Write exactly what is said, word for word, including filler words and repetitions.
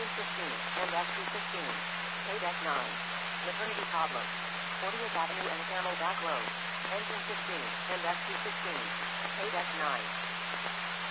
Engine fifteen, and S two fifteen. Paid F nine. Maternity problem. fortieth Avenue and Camelback Road. Engine fifteen, and S two fifteen. Paid F nine.